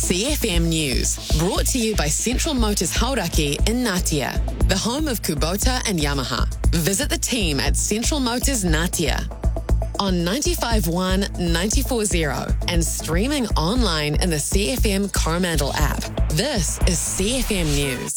CFM News, brought to you by Central Motors Hauraki in Ngatea, the home of Kubota and Yamaha. Visit the team at Central Motors Ngatea on 95.1, 94.0 and streaming online in the CFM Coromandel app. This is CFM News.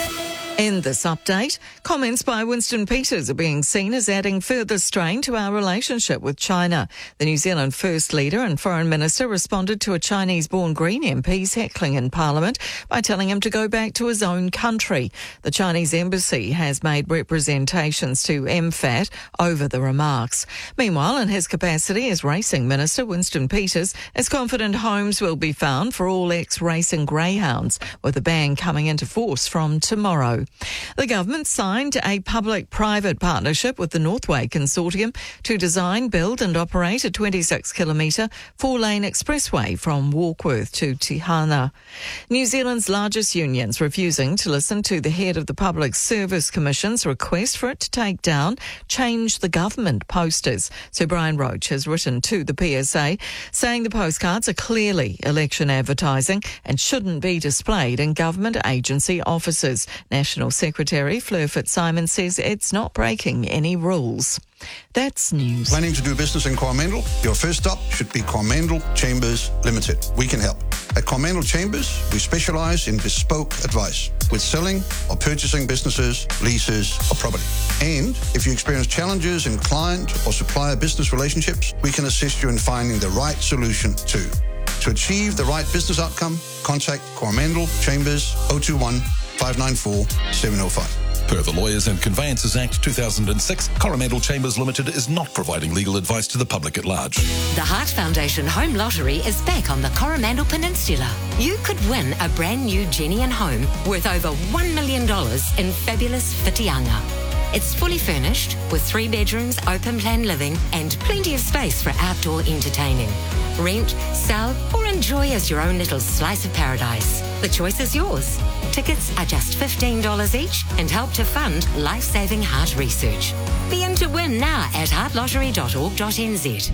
In this update, comments by Winston Peters are being seen as adding further strain to our relationship with China. The New Zealand First Leader and Foreign Minister responded to a Chinese-born Green MP's heckling in Parliament by telling him to go back to his own country. The Chinese embassy has made representations to MFAT over the remarks. Meanwhile, in his capacity as Racing Minister, Winston Peters is confident homes will be found for all ex-racing greyhounds, with the ban coming into force from tomorrow. The government signed a public-private partnership with the Northway Consortium to design, build and operate a 26-kilometre four-lane expressway from Warkworth to Tihana. New Zealand's largest unions refusing to listen to the head of the Public Service Commission's request for it to take down Change the Government posters. Sir Brian Roach has written to the PSA saying the postcards are clearly election advertising and shouldn't be displayed in government agency offices. National Secretary Fleur Fitzsimons says it's not breaking any rules. That's news. Planning to do business in Coromandel? Your first stop should be Coromandel Chambers Limited. We can help. At Coromandel Chambers, we specialise in bespoke advice with selling or purchasing businesses, leases or property. And if you experience challenges in client or supplier business relationships, we can assist you in finding the right solution too. To achieve the right business outcome, contact Coromandel Chambers 021 594 705. Per the Lawyers and Conveyances Act 2006, Coromandel Chambers Limited is not providing legal advice to the public at large. The Heart Foundation Home Lottery is back on the Coromandel Peninsula. You could win a brand new Genian home worth over $1 million in fabulous Whitianga. It's fully furnished with 3 bedrooms, open plan living and plenty of space for outdoor entertaining. Rent, sell or enjoy as your own little slice of paradise. The choice is yours. Tickets are just $15 each and help to fund life-saving heart research. Be in to win now at heartlottery.org.nz.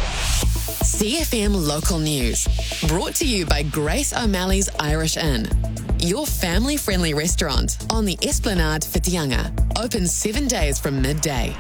CFM Local News, brought to you by Grace O'Malley's Irish Inn, your family-friendly restaurant on the Esplanade Whitianga. Open 7 days from midday.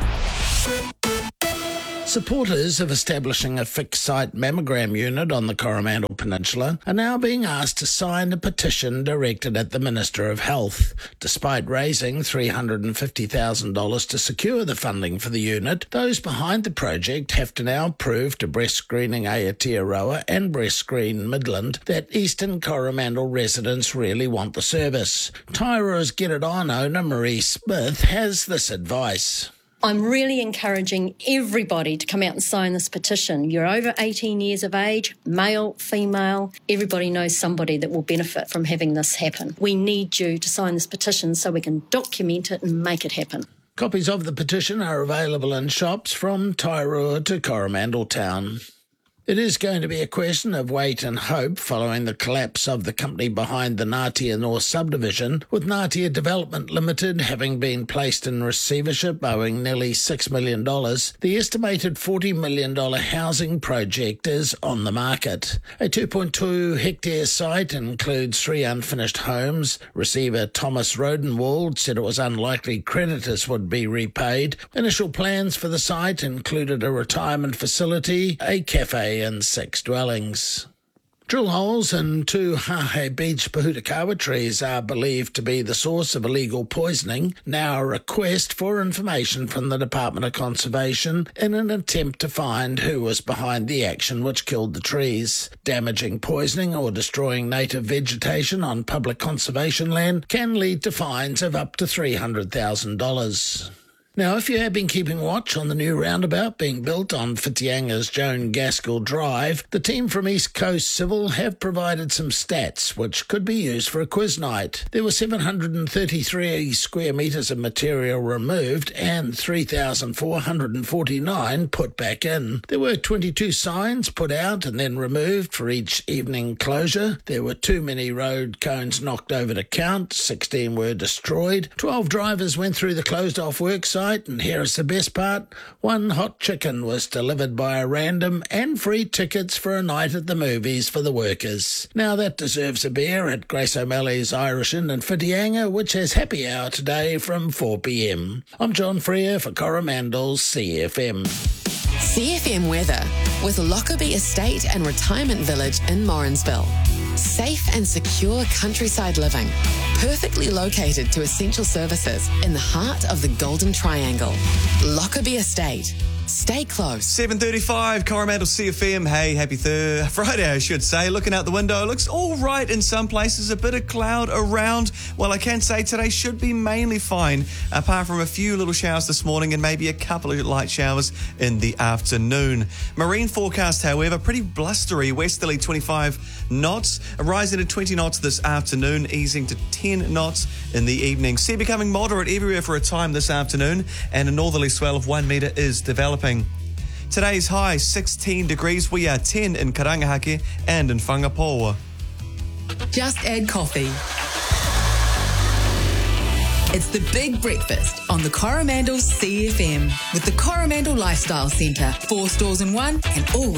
Supporters of establishing a fixed-site mammogram unit on the Coromandel Peninsula are now being asked to sign a petition directed at the Minister of Health. Despite raising $350,000 to secure the funding for the unit, those behind the project have to now prove to Breast Screening Aotearoa and Breast Screen Midland that Eastern Coromandel residents really want the service. Tyra's Get It On owner Marie Smith has this advice. I'm really encouraging everybody to come out and sign this petition. You're over 18 years of age, male, female. Everybody knows somebody that will benefit from having this happen. We need you to sign this petition so we can document it and make it happen. Copies of the petition are available in shops from Tairua to Coromandel Town. It is going to be a question of wait and hope following the collapse of the company behind the Ngatea North subdivision, with Ngatea Development Limited having been placed in receivership owing nearly $6 million. The estimated $40 million housing project is on the market. A 2.2-hectare site includes 3 unfinished homes. Receiver Thomas Rodenwald said it was unlikely creditors would be repaid. Initial plans for the site included a retirement facility, a cafe and 6 dwellings. Drill holes in 2 Hahe Beach Pahutakawa trees are believed to be the source of illegal poisoning. Now a request for information from the Department of Conservation in an attempt to find who was behind the action which killed the trees. Damaging, poisoning or destroying native vegetation on public conservation land can lead to fines of up to $300,000. Now, if you have been keeping watch on the new roundabout being built on Whitianga's Joan Gaskell Drive, the team from East Coast Civil have provided some stats which could be used for a quiz night. There were 733 square metres of material removed and 3,449 put back in. There were 22 signs put out and then removed for each evening closure. There were too many road cones knocked over to count. 16 were destroyed. 12 drivers went through the closed-off work site website, and here is the best part. One hot chicken was delivered by a random and free tickets for a night at the movies for the workers. Now that deserves a beer at Grace O'Malley's Irish Inn in Whitianga, which has happy hour today from 4 p.m. I'm John Freer for Coromandel CFM. CFM weather with Lockerbie Estate and Retirement Village in Morrinsville. Safe and secure countryside living, perfectly located to essential services in the heart of the Golden Triangle. Lockerbie Estate. Stay close. 7:35, Coromandel CFM. Hey, happy Friday, I should say. Looking out the window, it looks all right in some places. A bit of cloud around. Well, I can say today should be mainly fine, apart from a few little showers this morning and maybe a couple of light showers in the afternoon. Marine forecast, however, pretty blustery. Westerly 25 knots, rising to 20 knots this afternoon, easing to 10 knots in the evening. Sea becoming moderate everywhere for a time this afternoon, and a northerly swell of 1 metre is developing. Today's high 16 degrees. We are 10 in Karangahake and in Whangapoa. Just add coffee. It's the Big Breakfast on the Coromandel CFM with the Coromandel Lifestyle Centre. 4 stores in one and always